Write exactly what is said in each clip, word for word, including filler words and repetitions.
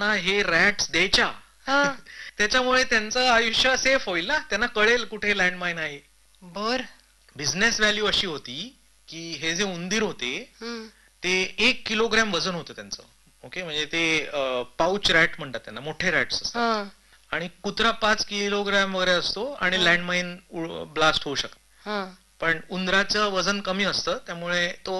ना हे रॅट्स द्यायच्या हा. त्याच्यामुळे त्यांचं आयुष्य सेफ होईल ना, त्यांना कळेल कुठे लँडमाईन आहे. बर. बिझनेस व्हॅल्यू अशी होती की हे जे उंदीर होते हम्म. ते एक किलोग्रॅम वजन होतं त्यांचं. ओके, म्हणजे ते पाऊच रॅट म्हणतात त्यांना, मोठे रॅट्स असतात. हा. आणि कुत्रा पाच किलोग्रॅम वगैरे असतो आणि हा. लँडमाईन ब्लास्ट होऊ शकतो. हा. पण उंदराचं वजन कमी असतं त्यामुळे तो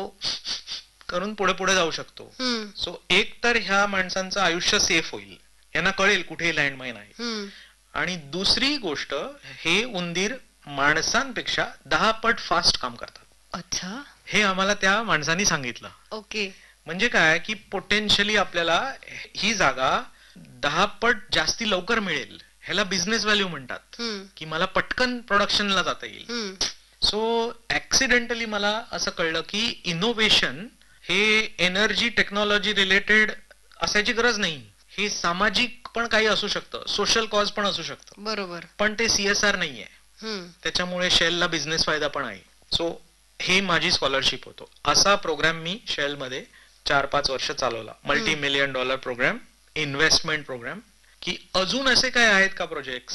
करून पुढे पुढे जाऊ शकतो. हम्म. सो एक तर ह्या माणसांचं आयुष्य सेफ होईल, यांना कळेल कुठे लँडमाईन आहे. हम्म. आणि दुसरी गोष्ट, हे उंदीर माणसांपेक्षा दहा पट फास्ट काम करतात. अच्छा. हे आम्हाला त्या माणसांनी सांगितलं. ओके. म्हणजे काय की पोटेन्शियली आपल्याला ही जागा दहा पट जास्ती लवकर मिळेल. ह्याला बिझनेस व्हॅल्यू म्हणतात हम्म. की मला पटकन प्रोडक्शनला जाता येईल. हम्म. सो ऍक्सिडेंटली मला असं कळलं की इनोव्हेशन हे एनर्जी टेक्नॉलॉजी रिलेटेड असायची गरज नाही. हे सामाजिक पण काही असू शकतं, सोशल कॉज पण असू शकतं. बरोबर. पण ते सीएसआर नाहीये. हम्म. त्याच्यामुळे शेलला बिझनेस फायदा पण आहे. सो हे माझी स्कॉलरशिप होतो. असा प्रोग्राम मी शेल मध्ये चार पाच वर्ष चालवला. Multi million dollar programme, investment programme. की अजून असे काय आहेत का प्रोजेक्ट्स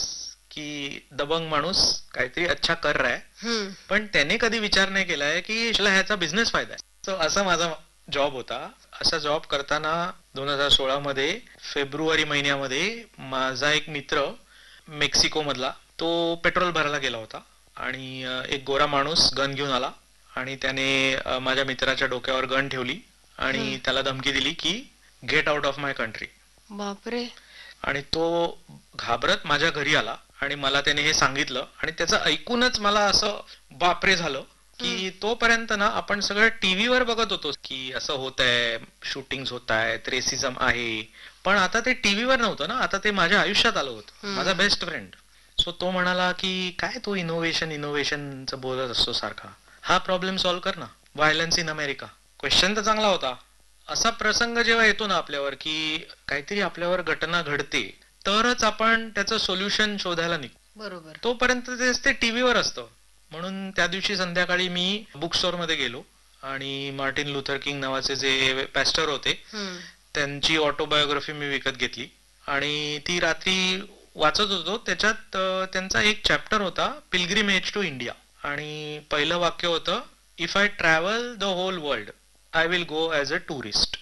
की दबंग माणूस काहीतरी अच्छा कर रहा है, हम्म. पण त्याने कधी विचार नाही केलाय की ह्याचा बिझनेस फायदा आहे. सो असा माझा जॉब होता. असा जॉब करताना दोन हजार सोळा मध्ये फेब्रुवारी महिन्यामध्ये माझा एक मित्र मेक्सिको मधला, तो पेट्रोल भरायला गेला होता आणि एक गोरा माणूस गन घेऊन आला आणि त्याने माझ्या मित्राच्या डोक्यावर गन ठेवली आणि त्याला धमकी दिली की get out of my country. बापरे. आणि तो घाबरत माझ्या घरी आला आणि मला त्याने हे सांगितलं आणि त्याचं ऐकूनच मला असं बापरे झालं की तोपर्यंत ना आपण सगळं टीव्हीवर बघत होतो की असं होत आहे, शूटिंग होत आहेत, रेसिझम आहे, पण आता ते टीव्हीवर नव्हतं ना, आता ते माझ्या आयुष्यात आलं होतं. माझा बेस्ट फ्रेंड. सो तो म्हणाला की काय तो इनोव्हेशन इनोव्हेशनचं बोलत असतो सारखा, हा प्रॉब्लेम सॉल्व्ह कर ना, व्हायलन्स इन अमेरिका. क्वेश्चन तर चांगला होता. असा प्रसंग जेव्हा येतो ना आपल्यावर की काहीतरी आपल्यावर घटना घडते तरच आपण त्याचं सोल्युशन शोधायला निघतो. बरोबर. तोपर्यंत तेच ते टीव्हीवर असतं. म्हणून त्या दिवशी संध्याकाळी मी बुक स्टोअर मध्ये गेलो आणि मार्टिन लुथर किंग नावाचे जे पॅस्टर होते त्यांची ऑटोबायोग्राफी मी विकत घेतली आणि ती रात्री वाचत होतो. त्याच्यात त्यांचा एक चॅप्टर होता, पिलग्रिमेज टू इंडिया, आणि पहिलं वाक्य होतं, if I travel the hole world I will go as a tourist.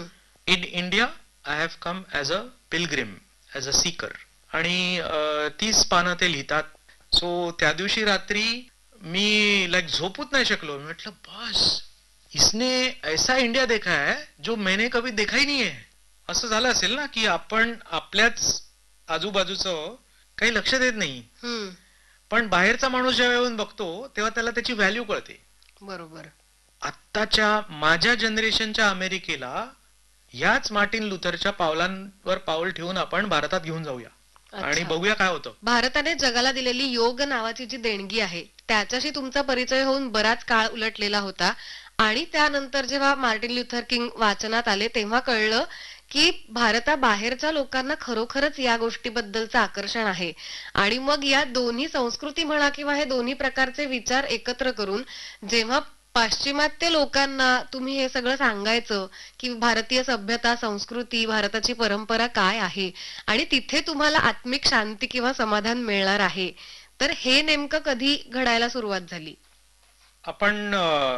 In India I have come as a Pilgrim, as a Sikar. आणि तीस पानं ते लिहितात. सो त्या दिवशी रात्री मी लाईक झोपूच नाही शकलो. म्हटलं बस, इसने ऐसा इंडिया देखा है जो मैंने कभी देखा ही नहीं है. असं झालं असेल ना की आपण आपल्याच आजूबाजूचं काही लक्ष देत नाही, पण बाहेरचा माणूस जेव्हा येऊन बघतो तेव्हा त्याला त्याची व्हॅल्यू कळते. बरोबर. आत्ताच्या माझ्या जनरेशनच्या अमेरिकेला याच मार्टिन लुथरच्या पावलांवर पाऊल ठेवून आपण भारतात घेऊन जाऊया आणि बघूया काय होतं. भारताने जगाला दिलेली योग नावाची जी देणगी आहे त्याच्याशी तुमचा परिचय होऊन बराच काळ उलटलेला होता आणि त्यानंतर जेव्हा मार्टिन लुथर किंग वाचनात आले तेव्हा कळलं की भारताबाहेरच्या लोकांना खरोखरच या गोष्टीबद्दलचं आकर्षण आहे. आणि मग या दोन्ही संस्कृती म्हणा किंवा हे दोन्ही प्रकारचे विचार एकत्र करून जेव्हा पाश्चिमात्य लोकांना तुम्ही हे सगळं सांगायचं की भारतीय सभ्यता, संस्कृती, भारताची परंपरा काय आहे आणि तिथे तुम्हाला आत्मिक शांती किंवा समाधान मिळणार आहे, तर हे नेमकं कधी घडायला सुरुवात झाली? आपण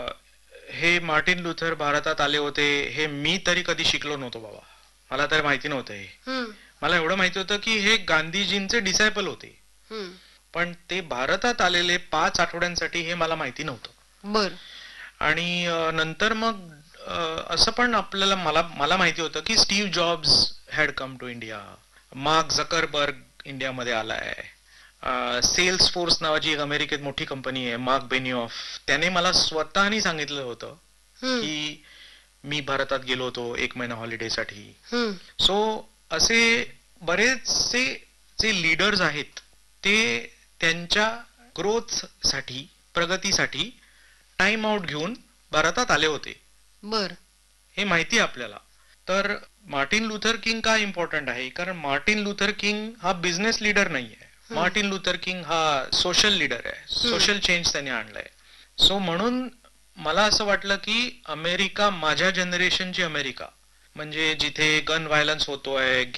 हे मार्टिन लुथर भारतात आले होते हे मी तरी कधी शिकलो नव्हतो बाबा. मला तर माहिती नव्हतं हे. मला एवढं माहिती होतं की हे गांधीजींचे डिसायपल होते, पण ते भारतात आलेले पाच आठवड्यांसाठी हे मला माहिती नव्हतं. बर. आणि नंतर मग असं पण आपल्याला मला मला माहिती होतं की Steve jobs had come to India, mark Zuckerberg इंडियामध्ये आलाय, सेल्स फोर्स नावाची एक अमेरिकेत मोठी कंपनी आहे, मार्क बेनिऑफ, त्याने मला स्वतःनी सांगितलं होतं की मी भारतात गेलो होतो एक महिना हॉलिडेसाठी. सो असे बरेचसे जे लीडर्स आहेत ते त्यांच्या ग्रोथ साठी, प्रगतीसाठी टाइम आउट घेऊन भारतात आले होते. बर. हे माहिती आपल्याला. तर मार्टिन लुथर किंग का इम्पॉर्टंट आहे? कारण मार्टिन लुथर किंग हा बिझनेस लीडर नाहीये. मार्टिन लुथर किंग हा सोशल लीडर आहे. सोशल चेंज त्याने आणलाय. सो म्हणून मला असं वाटलं की अमेरिका, माझ्या जनरेशनची अमेरिका, म्हणजे जिथे गन व्हायलन्स होतोय,